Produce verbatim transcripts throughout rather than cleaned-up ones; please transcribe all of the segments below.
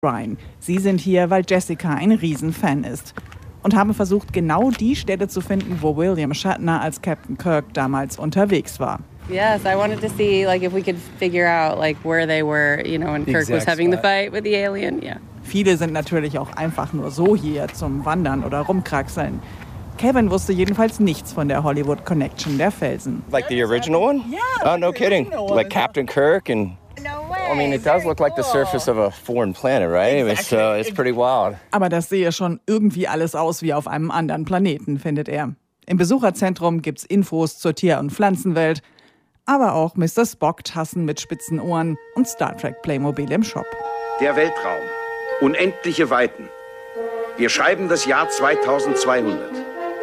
Brian. Sie sind hier, weil Jessica ein Riesenfan ist. Und haben versucht, genau die Städte zu finden, wo William Shatner als Captain Kirk damals unterwegs war. Yes, I wanted to see like if we could figure out like where they were, you know, when Kirk was having the fight with the alien. Yeah. Viele sind natürlich auch einfach nur so hier zum Wandern oder rumkraxeln. Kevin wusste jedenfalls nichts von der Hollywood Connection der Felsen. Like the original one? Yeah. Oh, no kidding. Like Captain Kirk and No way. I mean, it does look like the surface of a foreign planet, right? I mean, it's, uh, it's pretty wild. Aber das sehe schon irgendwie alles aus wie auf einem anderen Planeten, findet er. Im Besucherzentrum gibt's Infos zur Tier- und Pflanzenwelt, aber auch Mister Spock-Tassen mit spitzen Ohren und Star Trek Playmobil im Shop. Der Weltraum. Unendliche Weiten. Wir schreiben das Jahr zweitausendzweihundert.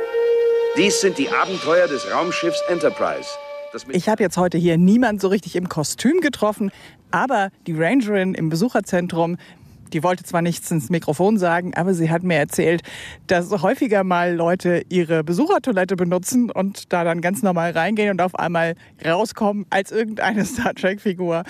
Dies sind die Abenteuer des Raumschiffs Enterprise. Ich habe jetzt heute hier niemand so richtig im Kostüm getroffen, aber die Rangerin im Besucherzentrum, die wollte zwar nichts ins Mikrofon sagen, aber sie hat mir erzählt, dass häufiger mal Leute ihre Besuchertoilette benutzen und da dann ganz normal reingehen und auf einmal rauskommen als irgendeine Star Trek-Figur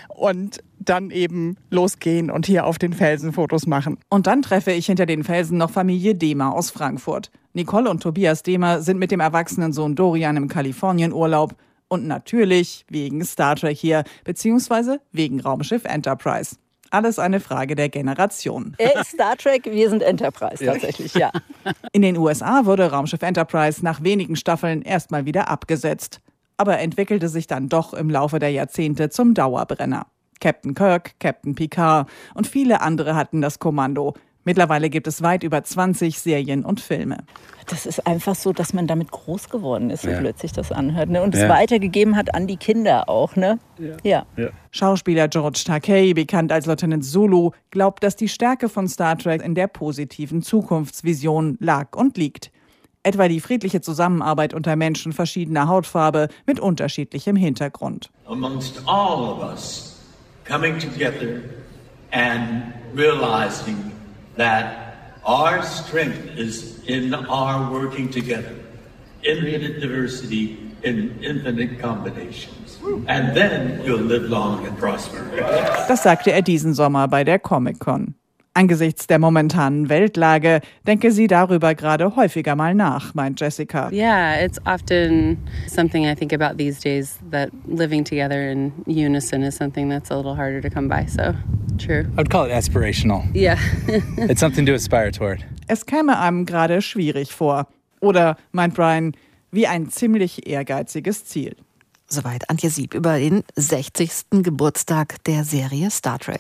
und dann eben losgehen und hier auf den Felsen Fotos machen. Und dann treffe ich hinter den Felsen noch Familie Dehmer aus Frankfurt. Nicole und Tobias Dehmer sind mit dem erwachsenen Sohn Dorian im Kalifornienurlaub. Und natürlich wegen Star Trek hier, beziehungsweise wegen Raumschiff Enterprise. Alles eine Frage der Generation. Er ist Star Trek, wir sind Enterprise tatsächlich, ja. In den U S A wurde Raumschiff Enterprise nach wenigen Staffeln erstmal wieder abgesetzt. Aber entwickelte sich dann doch im Laufe der Jahrzehnte zum Dauerbrenner. Captain Kirk, Captain Picard und viele andere hatten das Kommando. Mittlerweile gibt es weit über zwanzig Serien und Filme. Das ist einfach so, dass man damit groß geworden ist, so ja. plötzlich das anhört. Ne? Und es ja. weitergegeben hat an die Kinder auch. Ne? Ja. Ja. Ja. Schauspieler George Takei, bekannt als Lieutenant Zulu, glaubt, dass die Stärke von Star Trek in der positiven Zukunftsvision lag und liegt. Etwa die friedliche Zusammenarbeit unter Menschen verschiedener Hautfarbe mit unterschiedlichem Hintergrund. Amongst all of us coming together and realizing that our strength is in our working together, infinite diversity in infinite combinations. And then you'll live long and prosper. Das sagte er diesen Sommer bei der Comic-Con. Angesichts der momentanen Weltlage denke sie darüber gerade häufiger mal nach, meint Jessica. Yeah, it's often something I think about these days, that living together in unison is something that's a little harder to come by, so true. I would call it aspirational. Yeah. It's something to aspire toward. Es käme einem gerade schwierig vor. Oder, meint Brian, wie ein ziemlich ehrgeiziges Ziel. Soweit Antje Sieb über den sechzigsten Geburtstag der Serie Star Trek.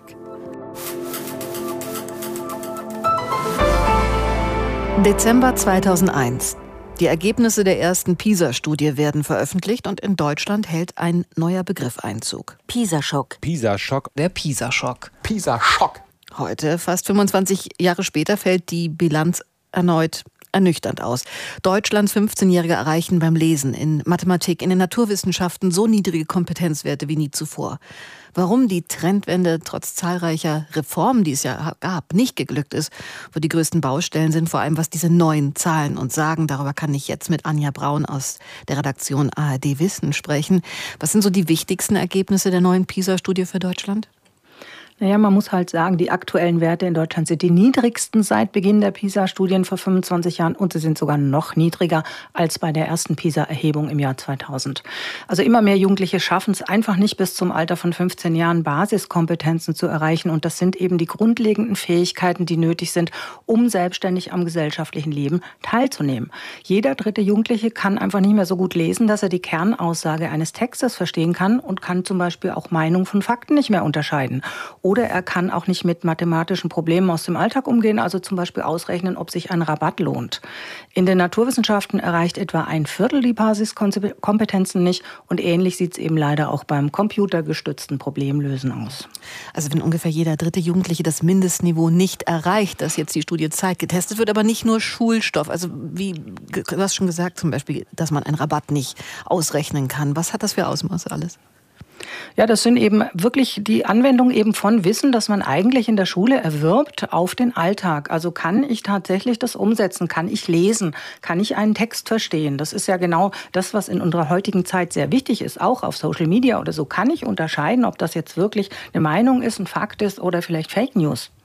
Dezember zweitausendeins. Die Ergebnisse der ersten PISA-Studie werden veröffentlicht und in Deutschland hält ein neuer Begriff Einzug. Pisa-Schock. Pisa-Schock. Der PISA-Schock. Pisa-Schock. Heute, fast fünfundzwanzig Jahre später, fällt die Bilanz erneut ernüchternd aus. Deutschlands fünfzehnjährige erreichen beim Lesen, in Mathematik, in den Naturwissenschaften so niedrige Kompetenzwerte wie nie zuvor. Warum die Trendwende trotz zahlreicher Reformen, die es ja gab, nicht geglückt ist, wo die größten Baustellen sind, vor allem was diese neuen Zahlen uns sagen, darüber kann ich jetzt mit Anja Braun aus der Redaktion A R D Wissen sprechen. Was sind so die wichtigsten Ergebnisse der neuen PISA-Studie für Deutschland? Naja, man muss halt sagen, die aktuellen Werte in Deutschland sind die niedrigsten seit Beginn der PISA-Studien vor fünfundzwanzig Jahren und sie sind sogar noch niedriger als bei der ersten PISA-Erhebung im Jahr zweitausend. Also immer mehr Jugendliche schaffen es einfach nicht bis zum Alter von fünfzehn Jahren Basiskompetenzen zu erreichen und das sind eben die grundlegenden Fähigkeiten, die nötig sind, um selbstständig am gesellschaftlichen Leben teilzunehmen. Jeder dritte Jugendliche kann einfach nicht mehr so gut lesen, dass er die Kernaussage eines Textes verstehen kann und kann zum Beispiel auch Meinung von Fakten nicht mehr unterscheiden. Oder er kann auch nicht mit mathematischen Problemen aus dem Alltag umgehen, also zum Beispiel ausrechnen, ob sich ein Rabatt lohnt. In den Naturwissenschaften erreicht etwa ein Viertel die Basiskompetenzen nicht und ähnlich sieht es eben leider auch beim computergestützten Problemlösen aus. Also wenn ungefähr jeder dritte Jugendliche das Mindestniveau nicht erreicht, das jetzt die Studie zeigt, getestet wird aber nicht nur Schulstoff, also wie du hast schon gesagt zum Beispiel, dass man einen Rabatt nicht ausrechnen kann. Was hat das für Ausmaße alles? Ja, das sind eben wirklich die Anwendung eben von Wissen, das man eigentlich in der Schule erwirbt, auf den Alltag. Also kann ich tatsächlich das umsetzen? Kann ich lesen? Kann ich einen Text verstehen? Das ist ja genau das, was in unserer heutigen Zeit sehr wichtig ist, auch auf Social Media oder so. Kann ich unterscheiden, ob das jetzt wirklich eine Meinung ist, ein Fakt ist oder vielleicht Fake News?